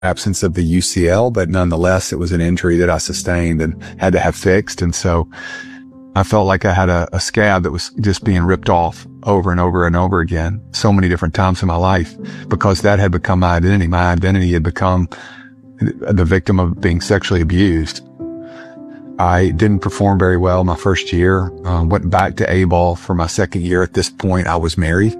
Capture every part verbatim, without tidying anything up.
absence of the U C L, but nonetheless, it was an injury that I sustained and had to have fixed. And so I felt like I had a, a scab that was just being ripped off over and over and over again so many different times in my life, because that had become my identity. My identity had become the victim of being sexually abused. I didn't perform very well my first year, uh, went back to A-ball for my second year. At this point, I was married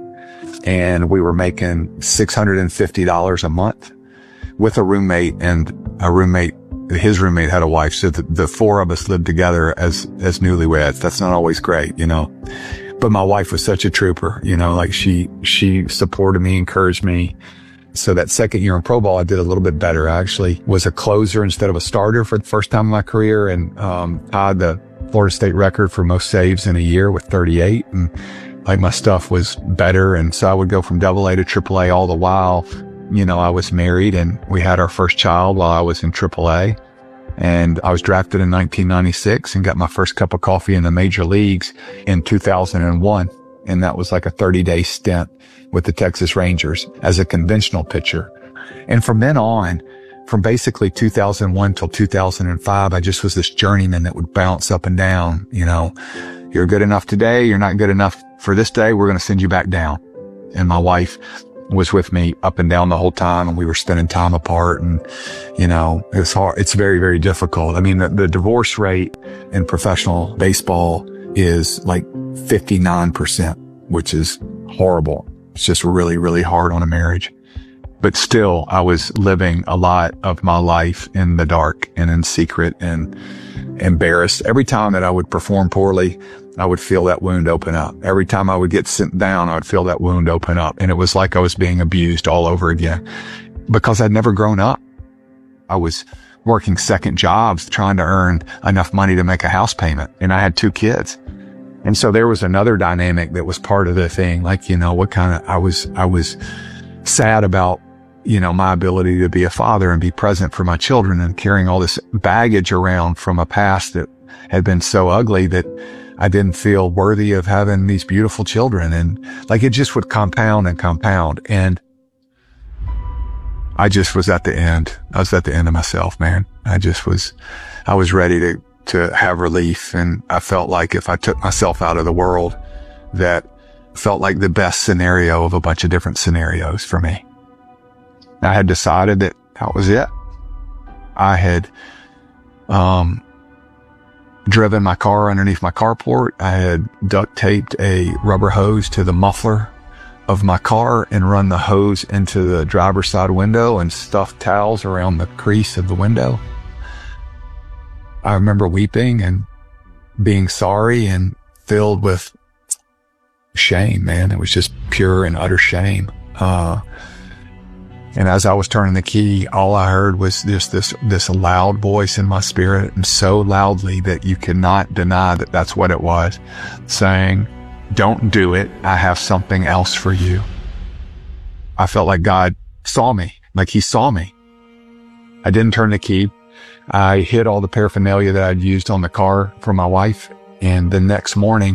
and we were making six hundred fifty dollars a month with a roommate, and a roommate, his roommate had a wife. So the, the four of us lived together as, as newlyweds. That's not always great, you know, but my wife was such a trooper, you know, like she, she supported me, encouraged me. So that second year in pro ball, I did a little bit better. I actually was a closer instead of a starter for the first time in my career, and, um, tied the Florida State record for most saves in a year with thirty-eight. And like my stuff was better. And so I would go from double A to triple A all the while. You know, I was married and we had our first child while I was in triple A, and I was drafted in nineteen ninety-six and got my first cup of coffee in the major leagues in two thousand one. And that was like a thirty day stint with the Texas Rangers as a conventional pitcher. And from then on, from basically two thousand one till two thousand five, I just was this journeyman that would bounce up and down. You know, you're good enough today. You're not good enough for this day. We're going to send you back down. And my wife was with me up and down the whole time, and we were spending time apart, and, you know, it was hard. It's very, very difficult. I mean, the, the divorce rate in professional baseball is like fifty-nine percent, which is horrible. It's just really, really hard on a marriage. But still, I was living a lot of my life in the dark and in secret and embarrassed. Every time that I would perform poorly, I would feel that wound open up. Every time I would get sent down, I would feel that wound open up. And it was like I was being abused all over again because I'd never grown up. I was working second jobs, trying to earn enough money to make a house payment. And I had two kids. And so there was another dynamic that was part of the thing. Like, you know, what kind of, I was, I was sad about, you know, my ability to be a father and be present for my children, and carrying all this baggage around from a past that had been so ugly that I didn't feel worthy of having these beautiful children. And like, it just would compound and compound. And I just was at the end. I was at the end of myself, man. I just was, I was ready to, to have relief. And I felt like if I took myself out of the world, that felt like the best scenario of a bunch of different scenarios for me. I had decided that that was it. I had, um, driven my car underneath my carport. I had duct taped a rubber hose to the muffler of my car and run the hose into the driver's side window and stuffed towels around the crease of the window. I remember weeping and being sorry and filled with shame, man. It was just pure and utter shame. Uh, And as I was turning the key, all I heard was just this, this loud voice in my spirit, and so loudly that you cannot deny that that's what it was, saying, "Don't do it. I have something else for you." I felt like God saw me, like he saw me. I didn't turn the key. I hid all the paraphernalia that I'd used on the car for my wife. And the next morning,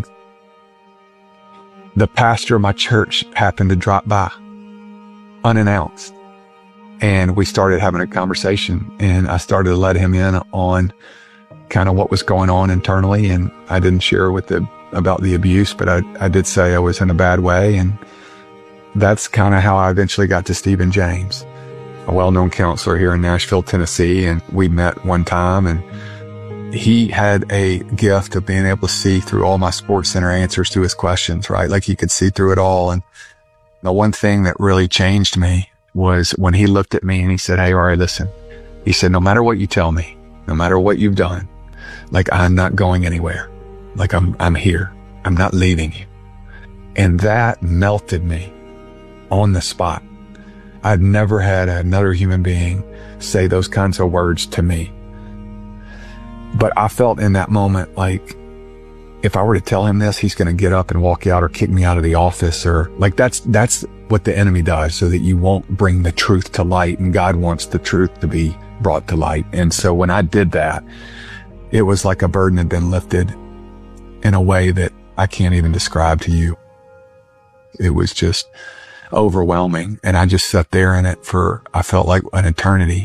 the pastor of my church happened to drop by unannounced. And we started having a conversation, and I started to let him in on kind of what was going on internally. And I didn't share with the, about the abuse, but I, I did say I was in a bad way. And that's kind of how I eventually got to Stephen James, a well-known counselor here in Nashville, Tennessee. And we met one time, and he had a gift of being able to see through all my Sports Center answers to his questions, right? Like he could see through it all. And the one thing that really changed me was when he looked at me and he said, "Hey, Ari, listen," he said, "no matter what you tell me, no matter what you've done, like I'm not going anywhere. Like I'm, I'm here. I'm not leaving you." And that melted me on the spot. I'd never had another human being say those kinds of words to me. But I felt in that moment like if I were to tell him this, he's going to get up and walk out or kick me out of the office, or like that's, that's what the enemy does so that you won't bring the truth to light. And God wants the truth to be brought to light. And so when I did that, it was like a burden had been lifted in a way that I can't even describe to you. It was just overwhelming. And I just sat there in it for, I felt like an eternity.